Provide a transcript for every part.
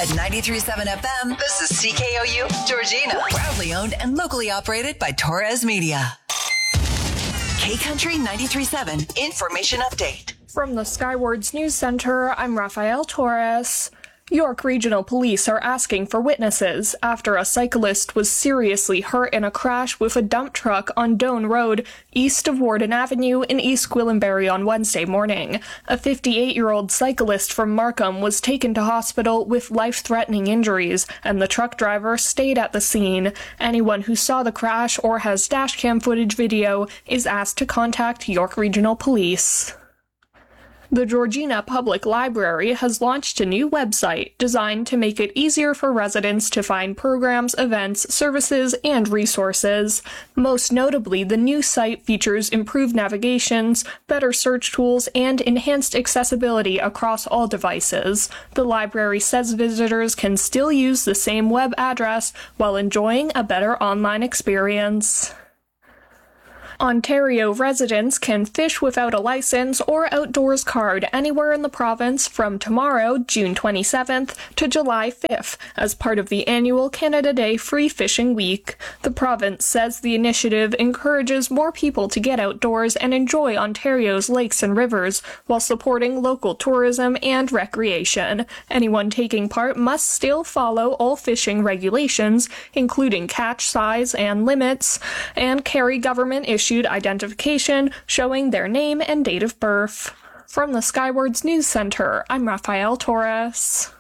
At 93.7 FM, this is CKOU Georgina. Proudly owned and locally operated by Torres Media. K-Country 93.7 Information Update. From the Skywards News Center, I'm Rafael Torres. York Regional Police are asking for witnesses after a cyclist was seriously hurt in a crash with a dump truck on Doane Road, east of Warden Avenue in East Gwillimbury on Wednesday morning. A 58-year-old cyclist from Markham was taken to hospital with life-threatening injuries, and the truck driver stayed at the scene. Anyone who saw the crash or has dashcam footage video is asked to contact York Regional Police. The Georgina Public Library has launched a new website designed to make it easier for residents to find programs, events, services, and resources. Most notably, the new site features improved navigations, better search tools, and enhanced accessibility across all devices. The library says visitors can still use the same web address while enjoying a better online experience. Ontario residents can fish without a license or outdoors card anywhere in the province from tomorrow, June 27th, to July 5th, as part of the annual Canada Day Free Fishing Week. The province says the initiative encourages more people to get outdoors and enjoy Ontario's lakes and rivers, while supporting local tourism and recreation. Anyone taking part must still follow all fishing regulations, including catch size and limits, and carry government-issued identification showing their name and date of birth. From the Skywards News Center, I'm Rafael Torres.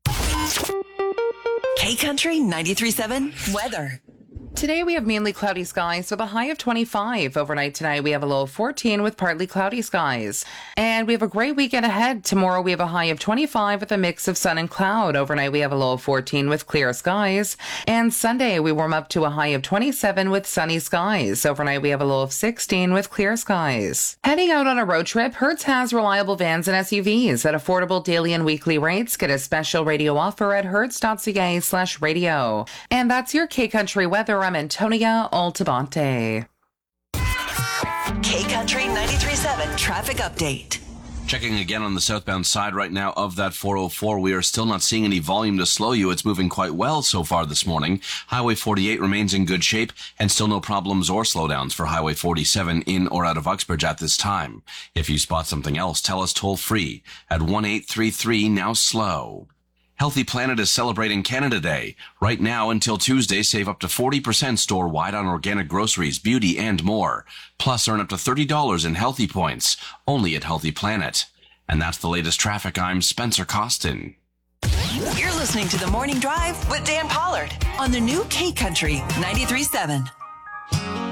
K-Country 93.7 Weather. Today we have mainly cloudy skies with a high of 25. Overnight tonight we have a low of 14 with partly cloudy skies. And we have a great weekend ahead. Tomorrow we have a high of 25 with a mix of sun and cloud. Overnight we have a low of 14 with clear skies. And Sunday we warm up to a high of 27 with sunny skies. Overnight we have a low of 16 with clear skies. Heading out on a road trip, Hertz has reliable vans and SUVs at affordable daily and weekly rates. Get a special radio offer at hertz.ca/radio. And that's your K-Country weather. I'm Antonia Altabante. K-Country 93.7 Traffic Update. Checking again on the southbound side right now of that 404. We are still not seeing any volume to slow you. It's moving quite well so far this morning. Highway 48 remains in good shape and still no problems or slowdowns for Highway 47 in or out of Uxbridge at this time. If you spot something else, tell us toll free at 1-833-NOW-SLOW. Healthy Planet is celebrating Canada Day. Right now until Tuesday, save up to 40% store-wide on organic groceries, beauty, and more. Plus, earn up to $30 in Healthy Points, only at Healthy Planet. And that's the latest traffic. I'm Spencer Costin. You're listening to The Morning Drive with Dan Pollard on the new K-Country 93.7.